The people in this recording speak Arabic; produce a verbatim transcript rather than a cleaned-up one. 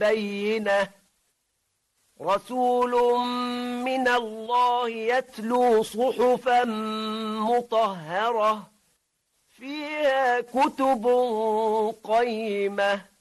بينة رسول من الله يتلو صحفا مطهرة فيها كتب قيمة